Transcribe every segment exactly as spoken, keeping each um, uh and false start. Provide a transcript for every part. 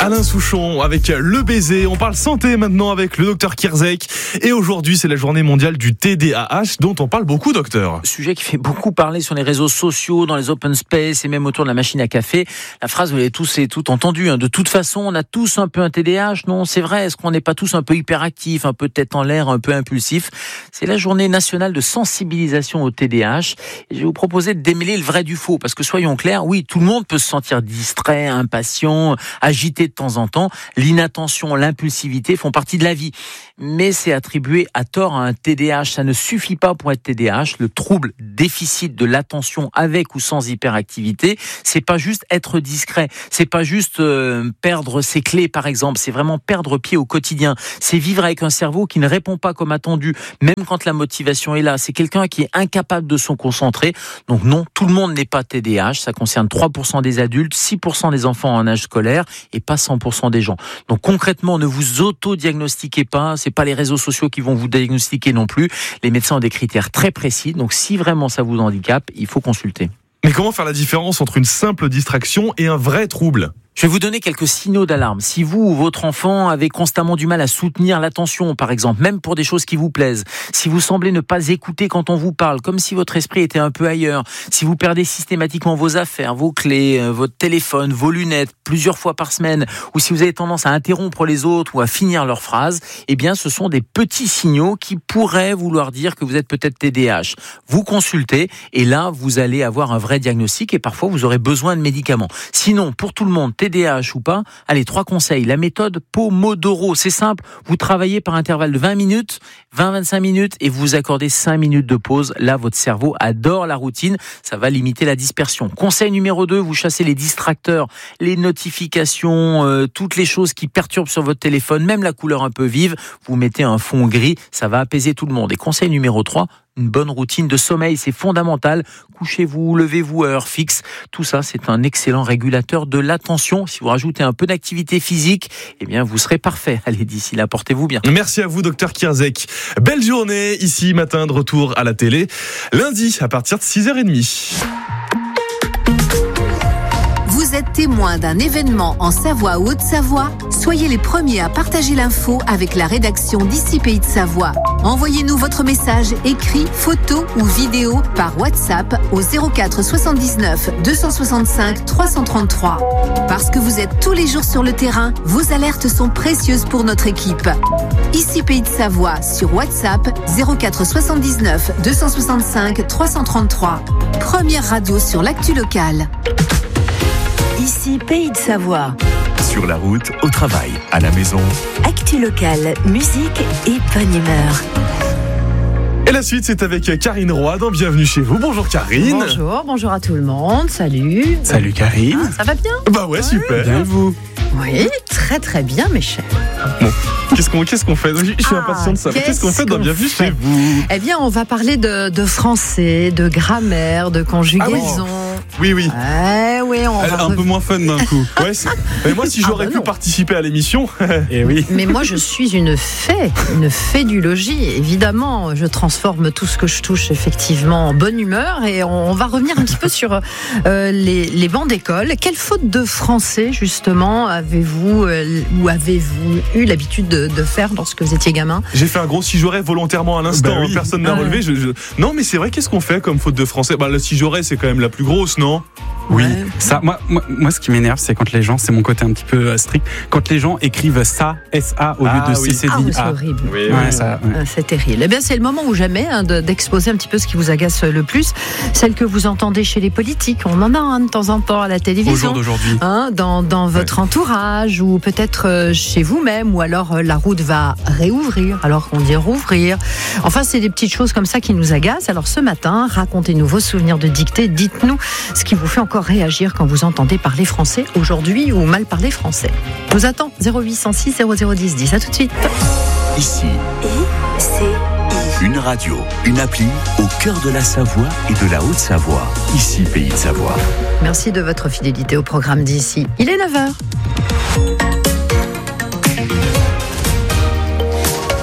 Alain Souchon avec Le Baiser. On parle santé maintenant avec le docteur Kierzek. Et aujourd'hui, c'est la journée mondiale du T D A H dont on parle beaucoup, docteur. Sujet qui fait beaucoup parler sur les réseaux sociaux, dans les open space et même autour de la machine à café. La phrase, vous l'avez tous et toutes entendu. Hein. De toute façon, on a tous un peu un T D A H. Non, c'est vrai. Est-ce qu'on n'est pas tous un peu hyperactifs, un peu tête en l'air, un peu impulsifs? C'est la journée nationale de sensibilisation au T D A H. Et je vais vous proposer de démêler le vrai du faux. Parce que soyons clairs, oui, tout le monde peut se sentir distrait, impatient, agité de temps en temps. L'inattention, l'impulsivité font partie de la vie. Mais c'est attribué à tort à un T D A H. Ça ne suffit pas pour être T D A H. Le trouble déficit de l'attention avec ou sans hyperactivité, c'est pas juste être discret. C'est pas juste euh, perdre ses clés, par exemple. C'est vraiment perdre pied au quotidien. C'est vivre avec un cerveau qui ne répond pas comme attendu, même quand la motivation est là. C'est quelqu'un qui est incapable de se concentrer. Donc non, tout le monde n'est pas T D A H. Ça concerne trois pour cent des adultes, six pour cent des enfants en âge scolaire et pas cent pour cent des gens. Donc concrètement, ne vous auto-diagnostiquez pas. C'est pas les réseaux sociaux qui vont vous diagnostiquer non plus. Les médecins ont des critères très précis. Donc si vraiment ça vous handicape, il faut consulter. Mais comment faire la différence entre une simple distraction et un vrai trouble ? Je vais vous donner quelques signaux d'alarme. Si vous ou votre enfant avez constamment du mal à soutenir l'attention, par exemple, même pour des choses qui vous plaisent, si vous semblez ne pas écouter quand on vous parle, comme si votre esprit était un peu ailleurs, si vous perdez systématiquement vos affaires, vos clés, votre téléphone, vos lunettes, plusieurs fois par semaine, ou si vous avez tendance à interrompre les autres ou à finir leurs phrases, eh bien, ce sont des petits signaux qui pourraient vouloir dire que vous êtes peut-être T D A H. Vous consultez et là, vous allez avoir un vrai diagnostic et parfois, vous aurez besoin de médicaments. Sinon, pour tout le monde, T D A H ou pas, allez, trois conseils. La méthode Pomodoro, c'est simple. Vous travaillez par intervalle de vingt minutes, vingt à vingt-cinq minutes et vous vous accordez cinq minutes de pause. Là, votre cerveau adore la routine. Ça va limiter la dispersion. Conseil numéro deux, vous chassez les distracteurs, les notifications, euh, toutes les choses qui perturbent sur votre téléphone, même la couleur un peu vive. Vous mettez un fond gris, ça va apaiser tout le monde. Et conseil numéro trois, une bonne routine de sommeil, c'est fondamental. Couchez-vous, levez-vous à heure fixe. Tout ça, c'est un excellent régulateur de l'attention. Si vous rajoutez un peu d'activité physique, eh bien, vous serez parfait. Allez, d'ici là, portez-vous bien. Merci à vous, docteur Kierzek. Belle journée ici, matin de retour à la télé. Lundi, à partir de six heures trente. Vous êtes témoin d'un événement en Savoie ou Haute-Savoie? Soyez les premiers à partager l'info avec la rédaction d'Ici Pays de Savoie. Envoyez-nous votre message écrit, photo ou vidéo par WhatsApp au zéro quatre soixante-dix-neuf deux cent soixante-cinq trois cent trente-trois. Parce que vous êtes tous les jours sur le terrain, vos alertes sont précieuses pour notre équipe. Ici Pays de Savoie sur WhatsApp zéro quatre soixante-dix-neuf deux cent soixante-cinq trois cent trente-trois. Première radio sur l'actu locale. Ici Pays de Savoie. Sur la route, au travail, à la maison. Actu locale, musique et bonne humeur. Et la suite, c'est avec Karine Roy dans Bienvenue chez vous. Bonjour Karine. Bonjour, bonjour à tout le monde. Salut. Salut Karine. Ah, ça va bien? Bah ouais, super. Bien vous. Oui, très très bien mes chers. Bon, qu'est-ce qu'on, qu'est-ce qu'on fait? Je suis ah, impatient de savoir. Qu'est-ce, qu'est-ce qu'on fait dans Bienvenue chez vous? Eh bien, on va parler de, de français, de grammaire, de conjugaison. Ah oui, oui. oui. Ouais, oui, on Elle, va un rev... peu moins fun d'un coup. Ouais, mais moi, si j'aurais ah bah pu participer à l'émission, et oui. Mais moi, je suis une fée, une fée du logis. Évidemment, je transforme tout ce que je touche effectivement en bonne humeur. Et on, on va revenir un petit peu sur euh, les, les bancs d'école. Quelle faute de français, justement, avez-vous euh, ou avez-vous eu l'habitude de, de faire lorsque vous étiez gamin? J'ai fait un gros si j'aurais volontairement à l'instant. Bah oui. Personne n'a ouais. relevé. Je, je... Non, mais c'est vrai, qu'est-ce qu'on fait comme faute de français? Bah, le si j'aurais, c'est quand même la plus grosse, non? Oui, ouais. ça, moi, moi, moi, ce qui m'énerve, c'est quand les gens, c'est mon côté un petit peu strict, quand les gens écrivent ça, S A au ah, lieu de oui. C C D A. Ah, oui, c'est horrible. Oui, ouais, oui. Ça, ouais. C'est terrible. Eh bien, c'est le moment ou jamais hein, de, d'exposer un petit peu ce qui vous agace le plus. Celle que vous entendez chez les politiques. On en a hein, de temps en temps à la télévision. Au jour d'aujourd'hui. Hein, dans, dans votre ouais. entourage ou peut-être euh, chez vous-même ou alors euh, la route va réouvrir alors qu'on dit rouvrir. Enfin, c'est des petites choses comme ça qui nous agacent. Alors ce matin, racontez-nous vos souvenirs de dictée. Dites-nous ce qui vous fait encore réagir quand vous entendez parler français aujourd'hui ou mal parler français. Je vous attends. zéro huit cent six zéro zéro dix dix. À tout de suite. Ici, I C I. Une radio, une appli au cœur de la Savoie et de la Haute-Savoie. Ici, Pays de Savoie. Merci de votre fidélité au programme d'ici. Il est neuf heures.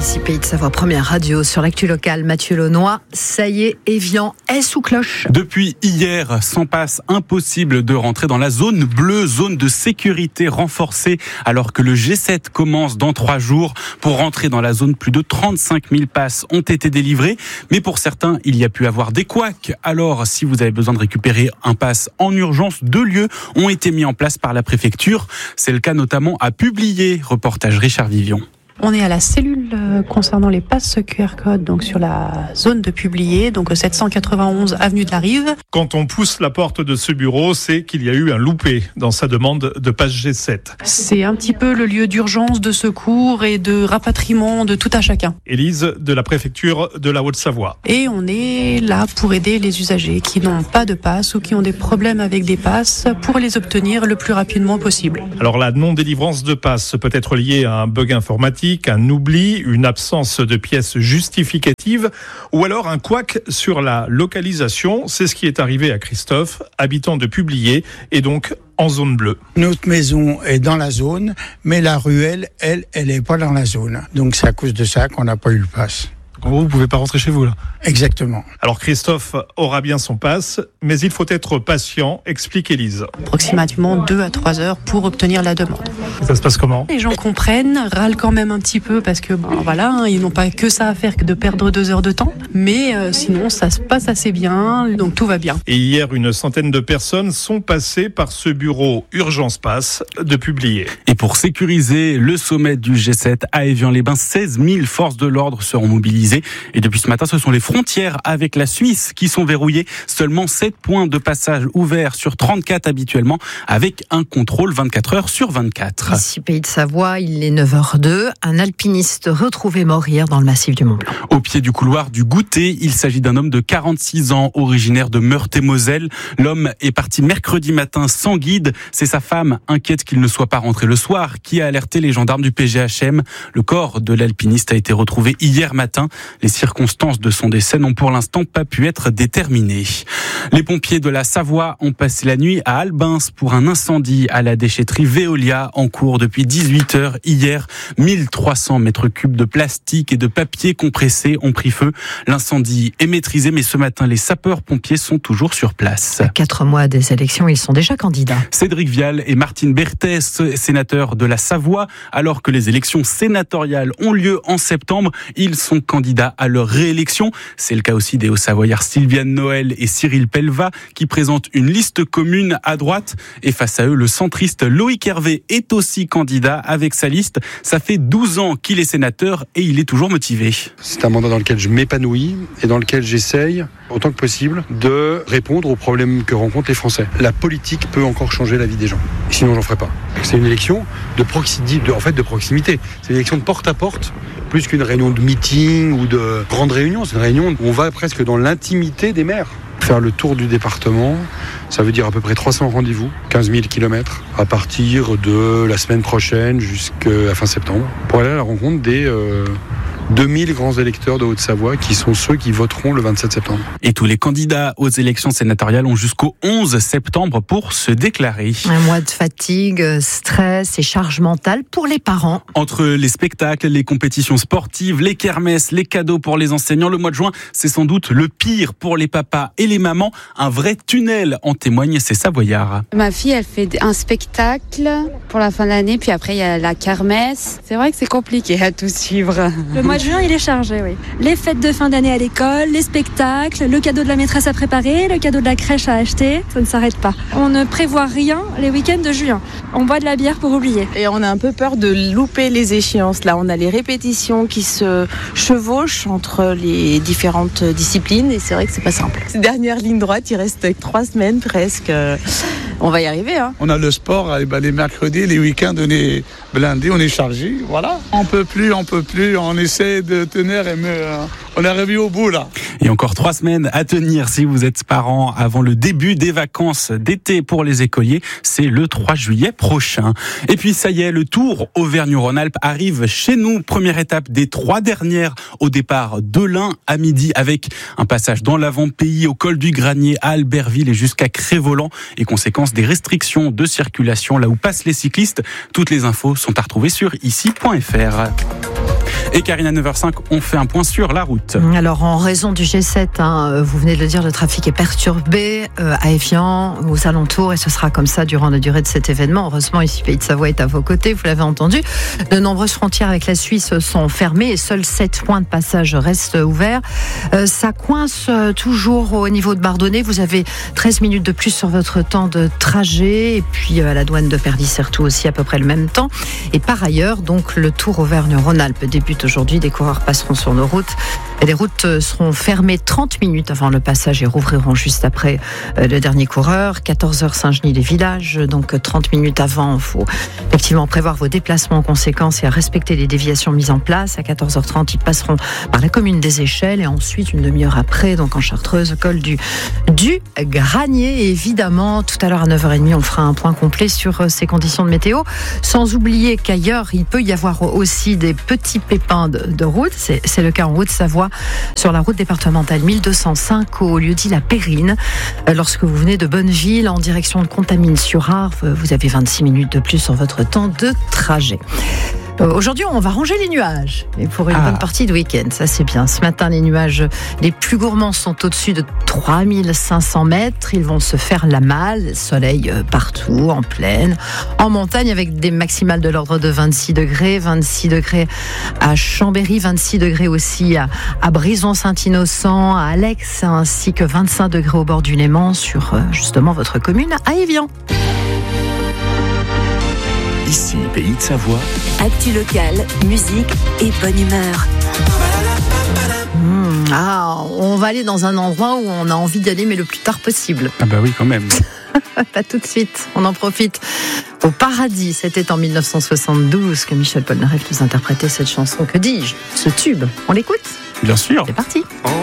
Ici Pays de Savoie, première radio sur l'actu locale. Mathieu Launois, ça y est, Évian est sous cloche. Depuis hier, sans passe, impossible de rentrer dans la zone bleue, zone de sécurité renforcée, alors que le G sept commence dans trois jours. Pour rentrer dans la zone, plus de trente-cinq mille passes ont été délivrées. Mais pour certains, il y a pu avoir des couacs. Alors, si vous avez besoin de récupérer un pass en urgence, deux lieux ont été mis en place par la préfecture. C'est le cas notamment à Publier. Reportage Richard Vivion. On est à la cellule euh, concernant les passes Q R code, donc sur la zone de Publier, donc sept cent quatre-vingt-onze avenue de la Rive. Quand on pousse la porte de ce bureau, c'est qu'il y a eu un loupé dans sa demande de passe G sept. C'est un petit peu le lieu d'urgence, de secours et de rapatriement de tout à chacun. Élise de la préfecture de la Haute-Savoie. Et on est là pour aider les usagers qui n'ont pas de passe ou qui ont des problèmes avec des passes pour les obtenir le plus rapidement possible. Alors la non-délivrance de passe peut être liée à un bug informatique, un oubli, une absence de pièces justificatives ou alors un couac sur la localisation. C'est ce qui est arrivé à Christophe, habitant de Publier et donc en zone bleue. Notre maison est dans la zone, mais la ruelle, elle, elle n'est pas dans la zone. Donc c'est à cause de ça qu'on n'a pas eu le pass. En gros, vous ne pouvez pas rentrer chez vous là. Exactement. Alors Christophe aura bien son pass, mais il faut être patient, explique Élise. Approximativement deux à trois heures pour obtenir la demande. Ça se passe comment ? Les gens comprennent, râlent quand même un petit peu parce que bon, voilà, hein, ils n'ont pas que ça à faire que de perdre deux heures de temps, mais euh, sinon ça se passe assez bien, donc tout va bien. Et hier, une centaine de personnes sont passées par ce bureau Urgence Pass de Publier. Et pour sécuriser le sommet du G sept à Évian-les-Bains, seize mille forces de l'ordre seront mobilisées. Et depuis ce matin, ce sont les frontières avec la Suisse qui sont verrouillées. Seulement sept points de passage ouverts sur trente-quatre habituellement, avec un contrôle vingt-quatre heures sur vingt-quatre. Ici Pays de Savoie, il est neuf heures deux. Un alpiniste retrouvé mort hier dans le massif du Mont-Blanc. Au pied du couloir du Goûter, il s'agit d'un homme de quarante-six ans, originaire de Meurthe-et-Moselle. L'homme est parti mercredi matin sans guide. C'est sa femme, inquiète qu'il ne soit pas rentré le soir, qui a alerté les gendarmes du P G H M. Le corps de l'alpiniste a été retrouvé hier matin. Les circonstances de son décès n'ont pour l'instant pas pu être déterminées. Les pompiers de la Savoie ont passé la nuit à Albins pour un incendie à la déchetterie Veolia en cours depuis dix-huit heures hier. mille trois cents mètres cubes de plastique et de papier compressé ont pris feu. L'incendie est maîtrisé, mais ce matin, les sapeurs-pompiers sont toujours sur place. À quatre mois des élections, ils sont déjà candidats. Cédric Vial et Martine Berthès, sénateurs de la Savoie, alors que les élections sénatoriales ont lieu en septembre, ils sont candidats à leur réélection. C'est le cas aussi des Hauts-Savoyards Sylviane Noël et Cyril Pelva qui présentent une liste commune à droite. Et face à eux, le centriste Loïc Hervé est aussi candidat avec sa liste. Ça fait douze ans qu'il est sénateur et il est toujours motivé. C'est un mandat dans lequel je m'épanouis et dans lequel j'essaye, autant que possible, de répondre aux problèmes que rencontrent les Français. La politique peut encore changer la vie des gens. Sinon, j'en ferai pas. C'est une élection de proximité, de, en fait, de proximité. C'est une élection de porte à porte, plus qu'une réunion de meeting ou de grande réunion. C'est une réunion où on va presque dans l'intimité des maires. Faire le tour du département, ça veut dire à peu près trois cents rendez-vous, quinze mille kilomètres, à partir de la semaine prochaine jusqu'à fin septembre, pour aller à la rencontre des euh, deux mille grands électeurs de Haute-Savoie qui sont ceux qui voteront le vingt-sept septembre. Et tous les candidats aux élections sénatoriales ont jusqu'au onze septembre pour se déclarer. Un mois de fatigue, stress et charge mentale pour les parents. Entre les spectacles, les compétitions sportives, les kermesses, les cadeaux pour les enseignants, le mois de juin, c'est sans doute le pire pour les papas et les mamans. Un vrai tunnel, en témoignent ces Savoyards. Ma fille, elle fait un spectacle pour la fin de l'année, puis après il y a la kermesse. C'est vrai que c'est compliqué à tout suivre. Le mois de juin, il est chargé, oui. Les fêtes de fin d'année à l'école, les spectacles, le cadeau de la maîtresse à préparer, le cadeau de la crèche à acheter, ça ne s'arrête pas. On ne prévoit rien les week-ends de juin. On boit de la bière pour oublier. Et on a un peu peur de louper les échéances. Là, on a les répétitions qui se chevauchent entre les différentes disciplines et c'est vrai que c'est pas simple. Cette dernière ligne droite, il reste trois semaines presque. On va y arriver. Hein. On a le sport, eh ben, les mercredis, les week-ends, on est blindés, on est chargés. Voilà. On peut plus, on peut plus. On essaie de tenir et me, euh, on est arrivé au bout là. Et encore trois semaines à tenir si vous êtes parent avant le début des vacances d'été pour les écoliers. C'est le trois juillet prochain. Et puis ça y est, le Tour Auvergne-Rhône-Alpes arrive chez nous. Première étape des trois dernières au départ de l'Ain à midi avec un passage dans l'avant-pays au col du Granier à Albertville et jusqu'à Crévolant et conséquence des restrictions de circulation là où passent les cyclistes. Toutes les infos sont à retrouver sur ici point f r. Et Karine, à neuf heures cinq, on fait un point sur la route. Alors, en raison du G sept, hein, vous venez de le dire, le trafic est perturbé euh, à Évian, aux alentours, et ce sera comme ça durant la durée de cet événement. Heureusement, ici, Pays de Savoie est à vos côtés, vous l'avez entendu. De nombreuses frontières avec la Suisse sont fermées et seuls sept points de passage restent ouverts. Euh, ça coince euh, toujours au niveau de Bardonnay. Vous avez treize minutes de plus sur votre temps de trajet, et puis euh, à la douane de Perdis-Certoux aussi à peu près le même temps. Et par ailleurs, donc, le Tour Auvergne-Rhône-Alpes débute aujourd'hui. Des coureurs passeront sur nos routes. Et les routes seront fermées trente minutes avant le passage et rouvriront juste après euh, le dernier coureur. quatorze heures Saint-Genis-les-Villages, donc trente minutes avant. Il faut effectivement prévoir vos déplacements en conséquence et à respecter les déviations mises en place. À quatorze heures trente, ils passeront par la commune des Échelles et ensuite, une demi-heure après, donc en Chartreuse, col du, du Granier. Et évidemment, tout à l'heure à neuf heures trente, on fera un point complet sur ces conditions de météo. Sans oublier qu'ailleurs, il peut y avoir aussi des petits pépins de, de route. C'est, c'est le cas en Haute-Savoie, sur la route départementale mille deux cent cinq au lieu-dit La Périne. Lorsque vous venez de Bonneville en direction de Contamine-sur-Arve, vous avez vingt-six minutes de plus sur votre temps de trajet. Aujourd'hui, on va ranger les nuages. Et pour une ah. bonne partie de week-end, ça c'est bien. Ce matin, les nuages les plus gourmands sont au-dessus de trois mille cinq cents mètres. Ils vont se faire la malle. Soleil partout, en plaine, en montagne, avec des maximales de l'ordre de vingt-six degrés. vingt-six degrés à Chambéry, vingt-six degrés aussi à, à Brison-Saint-Innocent, à Alex, ainsi que vingt-cinq degrés au bord du Léman, sur justement votre commune à Évian. Ici, Pays de Savoie. Actu locale, musique et bonne humeur. Mmh, ah, on va aller dans un endroit où on a envie d'y aller, mais le plus tard possible. Ah bah oui, quand même. Pas tout de suite, on en profite. Au Paradis, c'était en dix-neuf cent soixante-douze que Michel Polnareff nous interprétait cette chanson. Que dis-je ? Ce tube, on l'écoute ? Bien sûr. C'est parti.